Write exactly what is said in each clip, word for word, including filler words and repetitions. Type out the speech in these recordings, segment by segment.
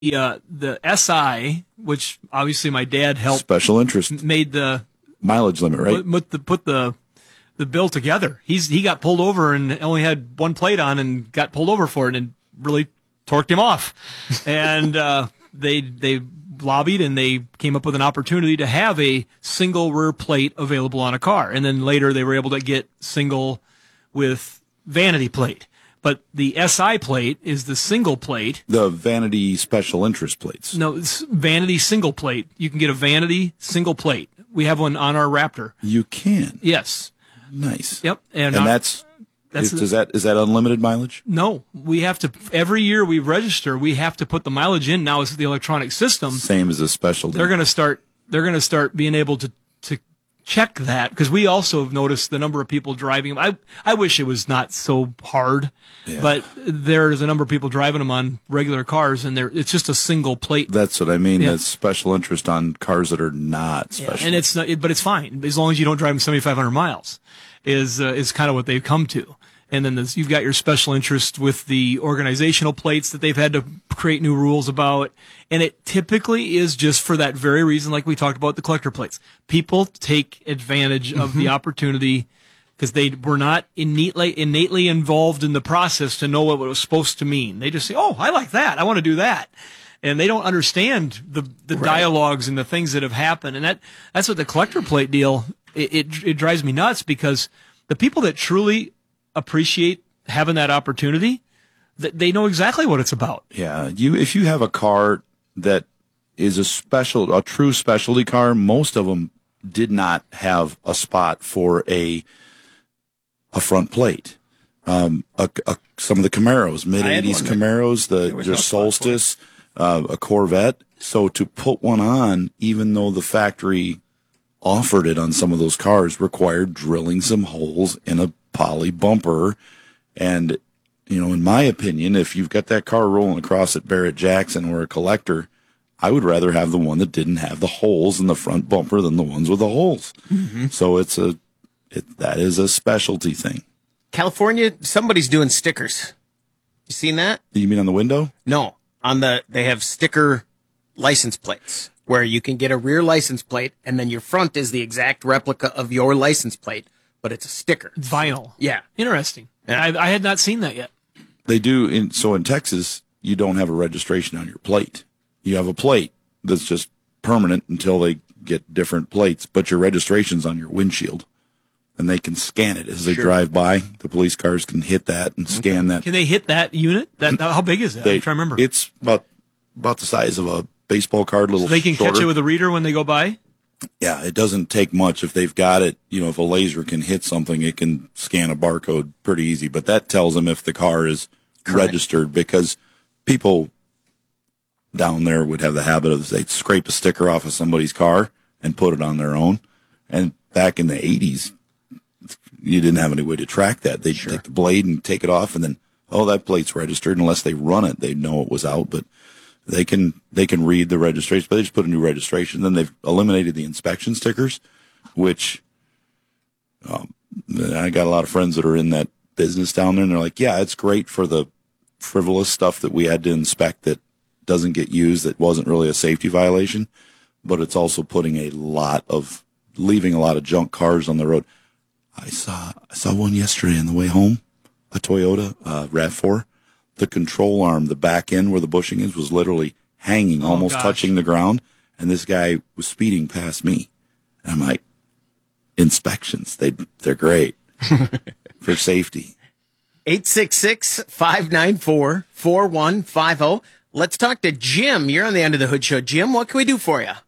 the uh, the S I, which obviously my dad helped special interest made the mileage limit, right? Put, put the put the the bill together. He's he got pulled over and only had one plate on and got pulled over for it and really torqued him off. and uh, they they lobbied and they came up with an opportunity to have a single rear plate available on a car. And then later they were able to get single with vanity plate. But the S I plate is the single plate. The vanity special interest plates. No, it's vanity single plate. You can get a vanity single plate. We have one on our Raptor. You can. Yes. Nice. Yep. And, and uh, that's, that's is, the, is that is that unlimited mileage? No. We have to, every year we register, we have to put the mileage in. Now it's the electronic system. Same as a special. They're going to start, they're going to start being able to, to check that, because we also have noticed the number of people driving them. I, I wish it was not so hard, yeah. but there's a number of people driving them on regular cars, and they're, it's just a single plate. That's what I mean. Yeah. That's special interest on cars that are not special. Yeah, and it's not, but it's fine as long as you don't drive them seventy-five hundred miles. Is uh, is kind of what they've come to. And then this, you've got your special interest with the organizational plates that they've had to create new rules about. And it typically is just for that very reason, like we talked about the collector plates. People take advantage of the opportunity because they were not innately, innately involved in the process to know what it was supposed to mean. They just say, oh, I like that. I want to do that. And they don't understand the, the right. dialogues and the things that have happened. And that, that's what the collector plate deal, it, it, it drives me nuts, because the people that truly appreciate having that opportunity, that they know exactly what it's about. Yeah, you if you have a car that is a special, a true specialty car, most of them did not have a spot for a a front plate. Um, a, a, some of the Camaros, mid eighties Camaros, the their Solstice, uh, a Corvette. So to put one on, even though the factory offered it on some of those cars, required drilling some holes in a poly bumper. And, you know, in my opinion, if you've got that car rolling across at Barrett Jackson or a collector, I would rather have the one that didn't have the holes in the front bumper than the ones with the holes. Mm-hmm. So it's a, it, that is a specialty thing. California, somebody's doing stickers. You seen that? You mean on the window? No, on the, they have sticker license plates where you can get a rear license plate and then your front is the exact replica of your license plate, but it's a sticker. It's vinyl. Yeah. Interesting. Yeah. I, I had not seen that yet. They do. In, so in Texas, you don't have a registration on your plate. You have a plate that's just permanent until they get different plates, but your registration's on your windshield. And they can scan it as they sure. drive by. The police cars can hit that and scan that. Can they hit that unit? That How big is it? They, I'm trying to remember. It's about about the size of a baseball card, a little so they can shorter. Catch it with a reader when they go by? Yeah, it doesn't take much. If they've got it, you know, if a laser can hit something, it can scan a barcode pretty easy. But that tells them if the car is Correct. registered, because people down there would have the habit of, they'd scrape a sticker off of somebody's car and put it on their own. And back in the eighties, you didn't have any way to track that. They'd sure. take the blade and take it off, and then, oh, that plate's registered. Unless they run it, they'd know it was out. But They can they can read the registration, but they just put a new registration. Then they've eliminated the inspection stickers, which um, I got a lot of friends that are in that business down there, and they're like, yeah, it's great for the frivolous stuff that we had to inspect that doesn't get used, that wasn't really a safety violation, but it's also putting a lot of, leaving a lot of junk cars on the road. I saw I saw one yesterday on the way home, a Toyota uh, RAV four. The control arm, the back end where the bushing is, was literally hanging, oh, almost gosh. touching the ground. And this guy was speeding past me. And I'm like, inspections, they, they're great for safety. eight six six, five nine four, four one five zero. Let's talk to Jim. You're on the End of the Hood Show. Jim, what can we do for you?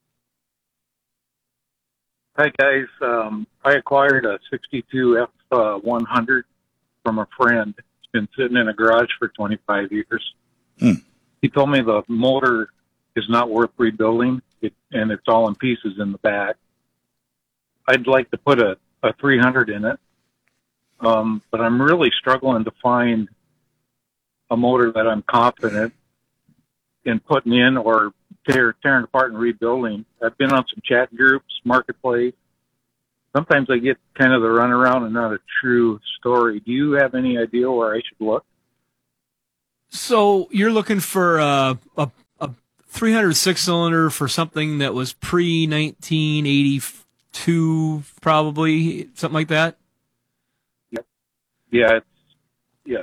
Hi, guys. Um, I acquired a sixty-two F one hundred from a friend. Been sitting in a garage for twenty-five years. Hmm. He told me the motor is not worth rebuilding, it, and it's all in pieces in the back. I'd like to put a, a three hundred in it, um, but I'm really struggling to find a motor that I'm confident in putting in or tear, tearing apart and rebuilding. I've been on some chat groups, Marketplace. Sometimes I get kind of the runaround and not a true story. Do you have any idea where I should look? So you're looking for a, a, a three hundred six cylinder for something that was pre nineteen eighty-two, probably something like that. Yeah, it's, yes.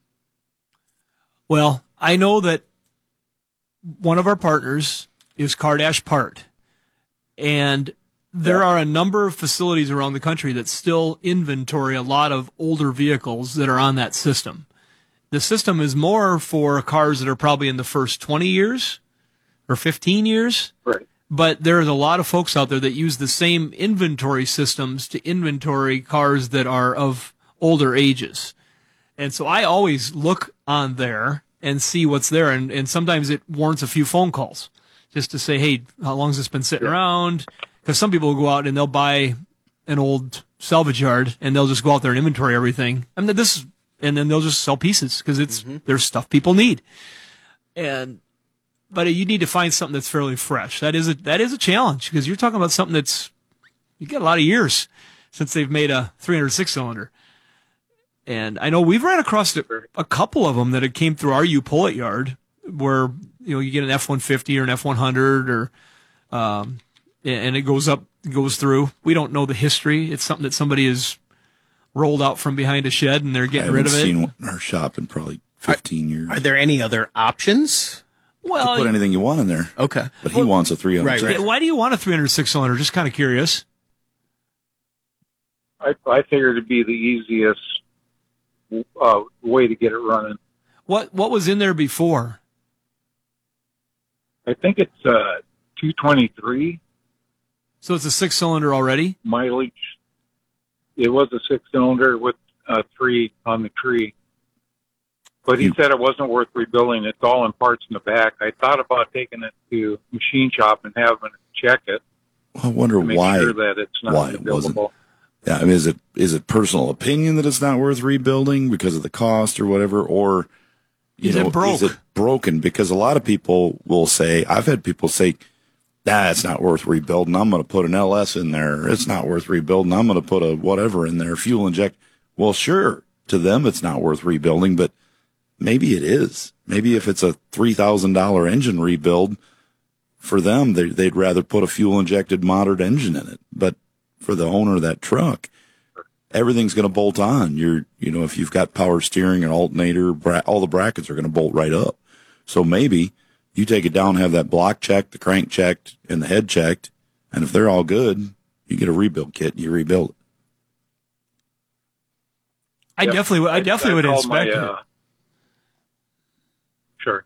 Well, I know that one of our partners is Cardash Part, and there Yeah. are a number of facilities around the country that still inventory a lot of older vehicles that are on that system. The system is more for cars that are probably in the first twenty years or fifteen years, Right. but there's a lot of folks out there that use the same inventory systems to inventory cars that are of older ages. And so I always look on there and see what's there. And, and sometimes it warrants a few phone calls just to say, hey, how long has this been sitting around? Because some people will go out and they'll buy an old salvage yard and they'll just go out there and inventory everything. I mean, this, and then they'll just sell pieces because it's, there's stuff people need. And, but you need to find something that's fairly fresh. That is a, that is a challenge because you're talking about something that's, you get a lot of years since they've made a three hundred six cylinder. And I know we've ran across a, a couple of them that had came through our U Pullet yard where, you know, you get an F one fifty or an F one hundred or, um, and it goes up, goes through. We don't know the history. It's something that somebody has rolled out from behind a shed and they're I getting haven't rid of it. seen one in our shop in probably fifteen years. Are there any other options? Well, Put anything you want in there. Okay. But he wants a three hundred. Right, right. why do you want a three hundred six cylinder? Just kind of curious. I, I figured it'd be the easiest uh, way to get it running. What what was in there before? I think it's uh, two twenty-three So it's a six cylinder already. mileage. It was a six cylinder with uh, three on the tree. But he You- said it wasn't worth rebuilding. It's all in parts in the back. I thought about taking it to machine shop and having it check it I wonder to make why. sure that it's not why it wasn't. rebuildable. Yeah, I mean, is it is it personal opinion that it's not worth rebuilding because of the cost or whatever, or you Is know, it broke? is it broken? Because a lot of people will say, I've had people say, "Nah, it's not worth rebuilding. I'm going to put an L S in there. It's not worth rebuilding. I'm going to put a whatever in there, fuel inject." Well, sure, to them it's not worth rebuilding, but maybe it is. Maybe if it's a three thousand dollar engine rebuild, for them they, they'd rather put a fuel injected modern engine in it, but for the owner of that truck, everything's going to bolt on. You're, you know, if you've got power steering and alternator, bra- all the brackets are going to bolt right up. So maybe you take it down, have that block checked, the crank checked, and the head checked, and if they're all good, you get a rebuild kit and you rebuild it. I Yep. definitely would- I definitely would called my, inspect it. uh, Sure.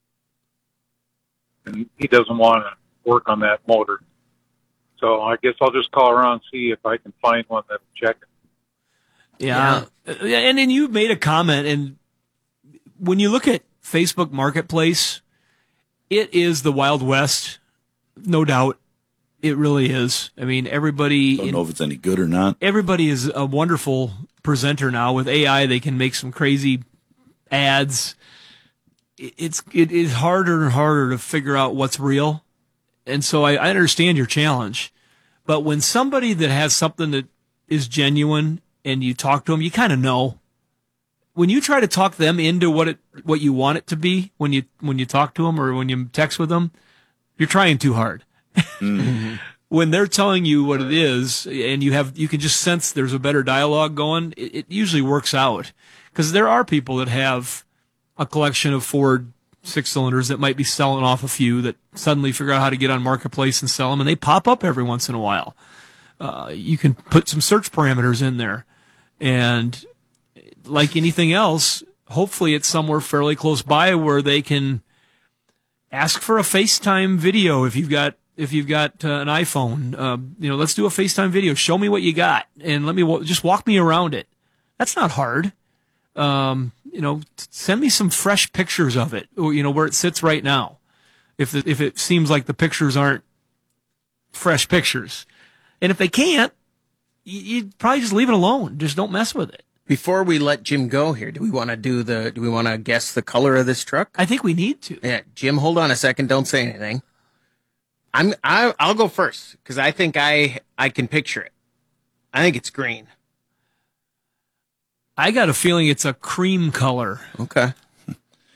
And he doesn't want to work on that motor. So I guess I'll just call around and see if I can find one that'll check it. Yeah. Uh, And then you made a comment, and when you look at Facebook Marketplace, it is the Wild West, no doubt. It really is. I mean, everybody, Don't know if it's any good or not. everybody is a wonderful presenter now. With A I, they can make some crazy ads. It- It's it is harder and harder to figure out what's real, and so I, I understand your challenge. But when somebody that has something that is genuine and you talk to them, you kind of know. When you try to talk them into what it what you want it to be, when you when you talk to them or when you text with them, you're trying too hard. When they're telling you what it is, and you have you can just sense there's a better dialogue going, it, it usually works out. Because there are people that have a collection of Ford six cylinders that might be selling off a few that suddenly figure out how to get on Marketplace and sell them, and they pop up every once in a while. Uh, you can put some search parameters in there, and like anything else, hopefully it's somewhere fairly close by where they can ask for a FaceTime video if you've got if you've got uh, an iPhone. Uh, you know, let's do a FaceTime video. Show me what you got, and let me wa- just walk me around it. That's not hard. Um, you know, t- send me some fresh pictures of it, or, you know, where it sits right now. If the, if it seems like the pictures aren't fresh pictures, and if they can't, you, you probably just leave it alone. Just don't mess with it. Before we let Jim go here, do we want to do the? Do we want to guess the color of this truck? I think we need to. Yeah, Jim, hold on a second. Don't say anything. I'm. I, I'll go first because I think I I can picture it. I think it's green. I got a feeling it's a cream color. Okay.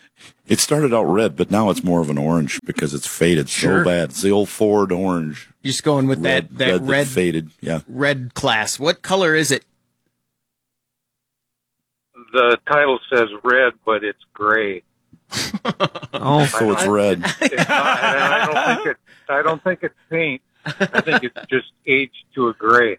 It started out red, but now it's more of an orange because it's faded Sure. so bad. It's the old Ford orange. Just going with Red, that that red, red that faded. Yeah. red class. What color is it? The title says red, but it's gray. Oh, So it's red. It's not, and I don't think it. I don't think it's paint. I think it's just aged to a gray.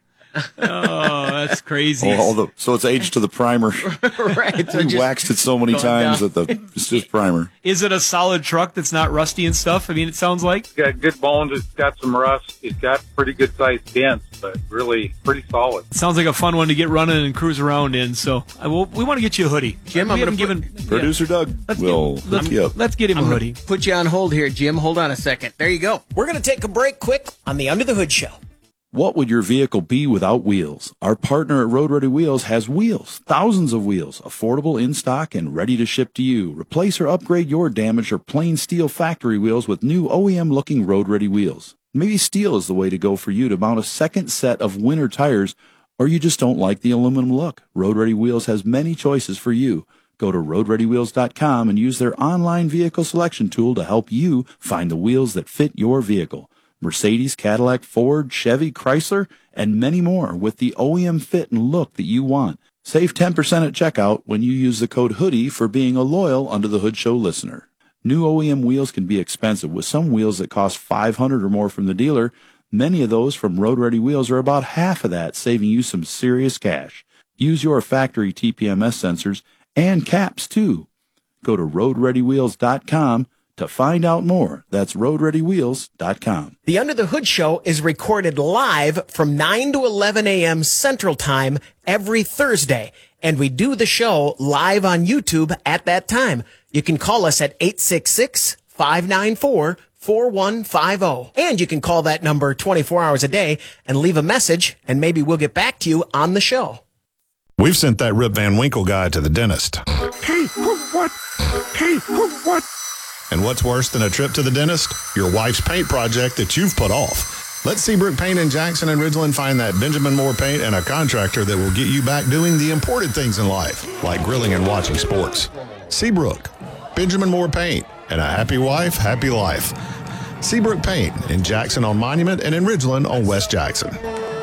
oh, that's crazy. Oh, all the, so it's aged to the primer. Right. So You just waxed it so many going times down. that the it's just primer. Is it a solid truck that's not rusty and stuff? I mean, it sounds like. It's got good bones. It's got some rust. It's got pretty good sized dents, but really pretty solid. It sounds like a fun one to get running and cruise around in. So I will, we want to get you a hoodie. Jim, we I'm haven't gonna given Producer Doug Let's will get, hook let's, you up. let's get him a hoodie. put you on hold here, Jim. Hold on a second. There you go. We're going to take a break quick on the Under the Hood Show. What would your vehicle be without wheels? Our partner at Road Ready Wheels has wheels, thousands of wheels, affordable in stock and ready to ship to you. Replace or upgrade your damaged or plain steel factory wheels with new O E M looking Road Ready wheels. Maybe steel is the way to go for you to mount a second set of winter tires, or you just don't like the aluminum look. Road Ready Wheels has many choices for you. Go to road ready wheels dot com and use their online vehicle selection tool to help you find the wheels that fit your vehicle. Mercedes, Cadillac, Ford, Chevy, Chrysler, and many more with the O E M fit and look that you want. Save ten percent at checkout when you use the code HOODIE for being a loyal Under the Hood Show listener. New O E M wheels can be expensive, with some wheels that cost five hundred dollars or more from the dealer. Many of those from Road Ready Wheels are about half of that, saving you some serious cash. Use your factory T P M S sensors and caps too. Go to road ready wheels dot com to find out more. That's road ready wheels dot com. The Under the Hood Show is recorded live from nine to eleven a.m. Central Time every Thursday, and we do the show live on YouTube at that time. You can call us at eight six six, five nine four, four one five zero. And you can call that number twenty-four hours a day and leave a message, and maybe we'll get back to you on the show. We've sent that Rip Van Winkle guy to the dentist. Hey, what? Hey, what? And what's worse than a trip to the dentist? Your wife's paint project that you've put off. Let Seabrook Paint in Jackson and Ridgeland find that Benjamin Moore paint and a contractor that will get you back doing the important things in life, like grilling and watching sports. Seabrook, Benjamin Moore Paint, and a happy wife, happy life. Seabrook Paint in Jackson on Monument and in Ridgeland on West Jackson.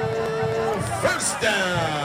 First down.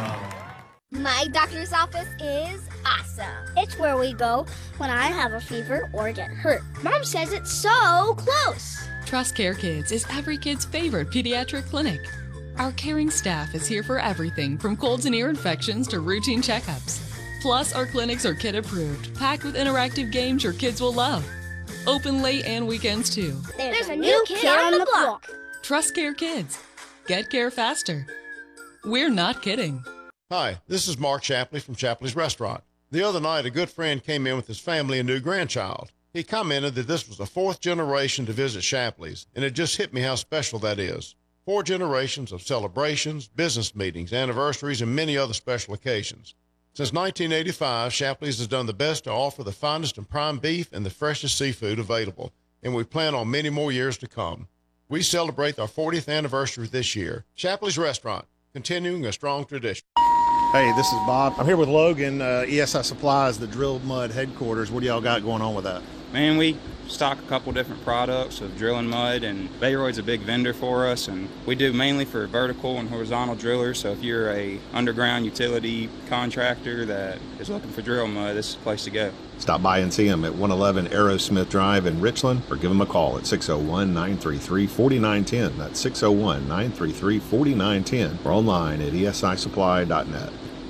My doctor's office is awesome. It's where we go when I have a fever or get hurt. Mom says it's so close. Trust Care Kids is every kid's favorite pediatric clinic. Our caring staff is here for everything from colds and ear infections to routine checkups. Plus, our clinics are kid approved, packed with interactive games your kids will love. Open late and weekends too. There's, There's a, a new kid, kid on the block. Trust Care Kids. Get care faster. We're not kidding. Hi, this is Mark Shapley from Shapley's Restaurant. The other night, a good friend came in with his family and new grandchild. He commented that this was the fourth generation to visit Shapley's, and it just hit me how special that is. Four generations of celebrations, business meetings, anniversaries, and many other special occasions. Since nineteen eighty-five, Shapley's has done the best to offer the finest and prime beef and the freshest seafood available, and we plan on many more years to come. We celebrate our fortieth anniversary this year. Shapley's Restaurant, continuing a strong tradition. Hey, this is Bob. I'm here with Logan, uh, E S I Supplies, the Drilled Mud headquarters. What do y'all got going on with that? Man, we stock a couple different products of drilling mud, and Bayroyd's a big vendor for us, and we do mainly for vertical and horizontal drillers. So if you're a underground utility contractor that is looking for drill mud, this is the place to go. Stop by and see them at one eleven Aerosmith Drive in Richland, or give them a call at six oh one, nine three three, four nine one oh. That's six oh one, nine three three, four nine one oh, or online at E S I supply dot net.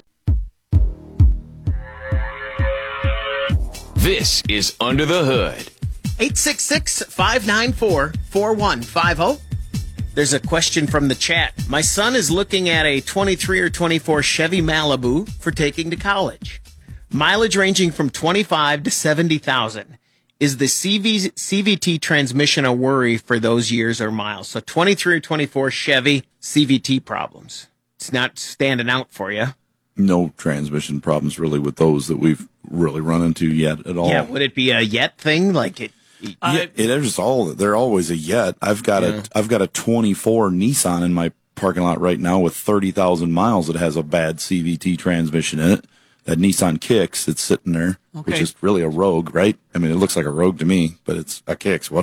This is Under the Hood. eight six six, five nine four, four one five zero. There's a question from the chat. My son is looking at a twenty-three or twenty-four Chevy Malibu for taking to college. Mileage ranging from twenty-five to seventy thousand. Is the C V, C V T transmission a worry for those years or miles? So twenty-three or twenty-four Chevy C V T problems. It's not standing out for you. No transmission problems really with those that we've really run into yet at all. Yeah, would it be a yet thing? Like it? it yeah, it is all. They're always a yet. I've got yeah. a I've got a twenty-four Nissan in my parking lot right now with thirty thousand miles that has a bad C V T transmission in it. that Nissan Kicks that's sitting there, which Okay. is really a Rogue, right? I mean, it looks like a Rogue to me, but it's a Kicks. What